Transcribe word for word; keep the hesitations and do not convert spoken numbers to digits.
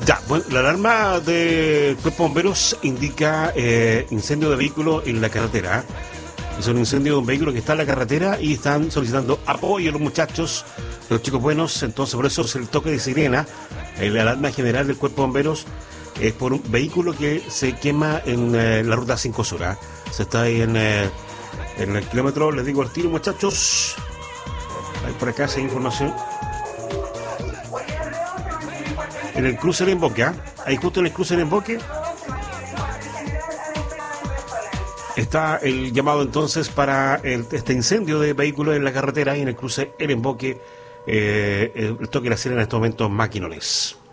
Ya, bueno, la alarma de Cuerpo de Bomberos indica eh, incendio de vehículo en la carretera. Es un incendio de un vehículo que está en la carretera y están solicitando apoyo a los muchachos, los chicos buenos. Entonces, por eso es el toque de sirena. Eh, la alarma general del Cuerpo de Bomberos es por un vehículo que se quema en eh, la ruta cinco Sur. ¿eh? Se está ahí en, eh, en el kilómetro, les digo al tiro, muchachos. Hay por acá esa información. En el cruce del Emboque, ¿eh? Ahí justo en el cruce del Emboque está el llamado entonces para el, este incendio de vehículos en la carretera y en el cruce El Emboque, eh, el toque de la sirena en estos momentos maquinones.